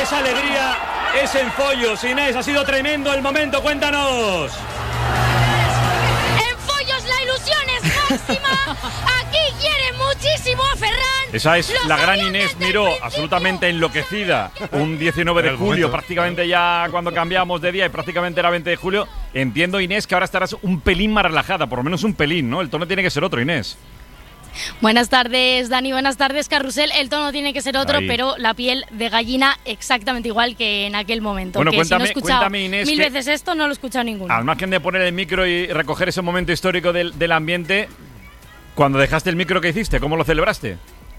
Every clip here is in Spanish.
esa alegría es en Foyos. Inés, ha sido tremendo el momento, cuéntanos. En Foyos la ilusión es máxima. Aquí quieren muchísimo a Ferran. Esa es la gran Inés Miró, absolutamente enloquecida. Un 19 de julio, prácticamente ya cuando cambiamos de día y prácticamente era 20 de julio. Entiendo, Inés, que ahora estarás un pelín más relajada, por lo menos un pelín, ¿no? El tono tiene que ser otro, Inés. Buenas tardes, Dani, buenas tardes, Carrusel. El tono tiene que ser otro, pero la piel de gallina exactamente igual que en aquel momento. Bueno, que cuéntame, si no he escuchado cuéntame, Inés, mil veces esto, no lo he escuchado ninguno. Al margen de poner el micro y recoger ese momento histórico del ambiente, cuando dejaste el micro, ¿qué hiciste? ¿Cómo lo celebraste?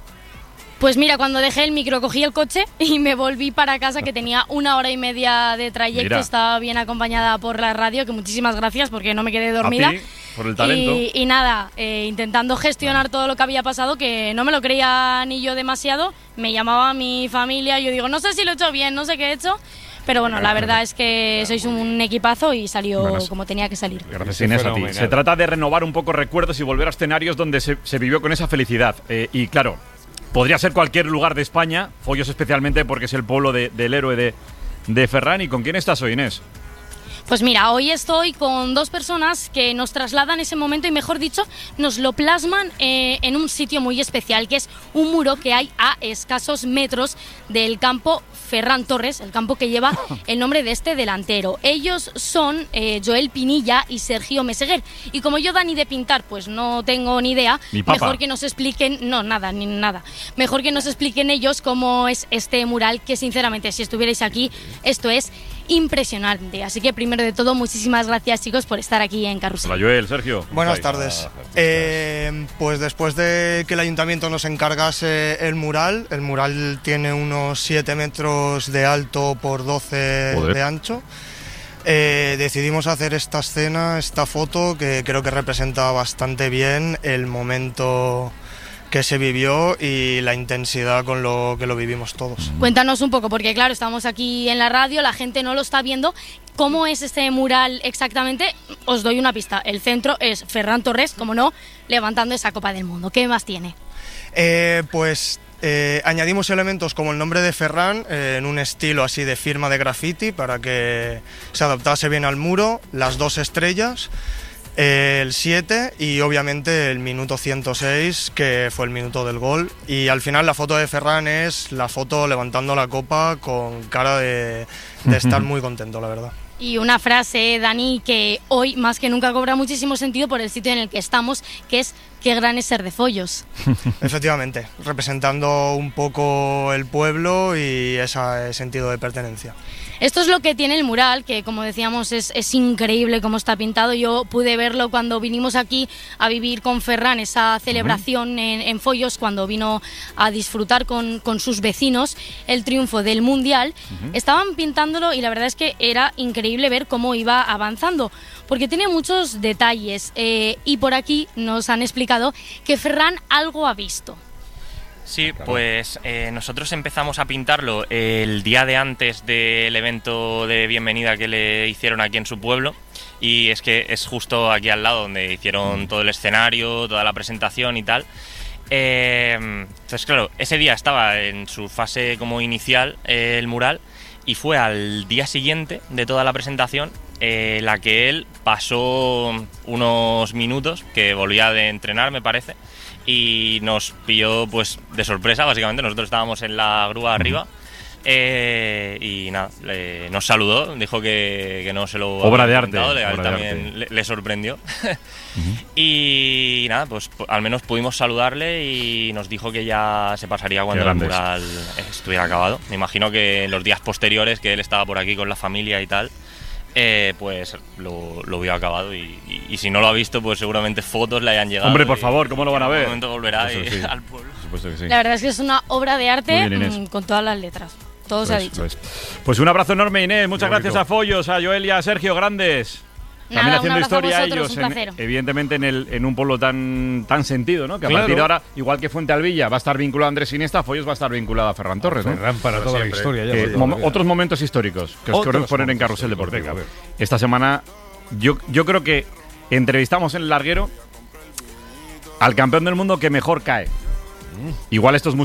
Pues mira, cuando dejé el micro cogí el coche y me volví para casa, que tenía 1 hora y media de trayecto. Mira. Estaba bien acompañada por la radio, que muchísimas gracias porque no me quedé dormida. A ti, por el talento. Y nada, intentando gestionar todo lo que había pasado, que no me lo creía ni yo demasiado. Me llamaba mi familia y yo digo, no sé si lo he hecho bien, no sé qué he hecho. Pero bueno, la verdad es que sois un equipazo y salió como tenía que salir. Gracias, Inés, a ti. Se trata de renovar un poco recuerdos y volver a escenarios donde se vivió con esa felicidad. Y claro, podría ser cualquier lugar de España, Foyos especialmente porque es el pueblo del héroe de Ferran. ¿Y con quién estás hoy, Inés? Pues mira, hoy estoy con 2 personas que nos trasladan ese momento y, mejor dicho, nos lo plasman en un sitio muy especial, que es un muro que hay a escasos metros del campo Ferran Torres, el campo que lleva el nombre de este delantero. Ellos son Joel Pinilla y Sergio Meseguer. Y como yo, Dani, de pintar, pues no tengo ni idea, mejor que nos expliquen, mejor que nos expliquen ellos cómo es este mural, que sinceramente, si estuvierais aquí, esto es impresionante. Así que primero de todo, muchísimas gracias, chicos, por estar aquí en Carrusel. Hola, Joel, Sergio. Buenas tardes. Pues después de que el ayuntamiento nos encargase el mural tiene unos 7 metros de alto por 12 de ancho. Decidimos hacer esta escena, esta foto, que creo que representa bastante bien el momento que se vivió y la intensidad con lo que lo vivimos todos. Cuéntanos un poco, porque claro, estamos aquí en la radio, la gente no lo está viendo. ¿Cómo es este mural exactamente? Os doy una pista. El centro es Ferran Torres, como no, levantando esa Copa del Mundo. ¿Qué más tiene? Añadimos elementos como el nombre de Ferran en un estilo así de firma de graffiti para que se adaptase bien al muro, las 2 estrellas, el 7 y obviamente el minuto 106, que fue el minuto del gol. Y al final la foto de Ferran es la foto levantando la copa con cara de estar muy contento, la verdad. Y una frase, Dani, que hoy más que nunca cobra muchísimo sentido por el sitio en el que estamos, que es qué gran es ser de Foyos. Efectivamente, representando un poco el pueblo y ese sentido de pertenencia. Esto es lo que tiene el mural, que como decíamos es increíble cómo está pintado. Yo pude verlo cuando vinimos aquí a vivir con Ferran esa celebración en Foyos, cuando vino a disfrutar con sus vecinos el triunfo del Mundial. Estaban pintándolo y la verdad es que era increíble ver cómo iba avanzando, porque tiene muchos detalles y por aquí nos han explicado que Ferran algo ha visto. Sí, pues nosotros empezamos a pintarlo el día de antes del evento de bienvenida que le hicieron aquí en su pueblo, y es que es justo aquí al lado donde hicieron todo el escenario, toda la presentación y tal. Entonces, claro, ese día estaba en su fase como inicial el mural, y fue al día siguiente de toda la presentación la que él pasó unos minutos, que volvía de entrenar, me parece, y nos pilló pues de sorpresa. Básicamente nosotros estábamos en la grúa arriba y nada, nos saludó, dijo que no se lo obra de arte, también le sorprendió. Y nada, pues al menos pudimos saludarle y nos dijo que ya se pasaría cuando el mural estuviera acabado. Me imagino que en los días posteriores, que él estaba por aquí con la familia y tal, pues lo vio acabado y si no lo ha visto, pues seguramente fotos le hayan llegado. Hombre, por favor, ¿cómo lo van a ver? En un momento volverá sí. al pueblo. Supuesto que sí. La verdad es que es una obra de arte bien, con todas las letras. Todo se ha dicho. Pues un abrazo enorme, Inés. Muchas gracias a Foyos, a Joel y a Sergio, grandes. También Nada, haciendo historia a vosotros, ellos, evidentemente en un pueblo tan sentido, ¿no? Que a partir de ahora, igual que Fuentealbilla va a estar vinculado a Andrés Iniesta, Foyos va a estar vinculado a Ferran Torres, ¿no? Ferran para toda la historia. Otros momentos históricos que os queremos poner en Carrusel Deportivo. Esta semana yo creo que entrevistamos en el larguero al campeón del mundo que mejor cae. Igual esto es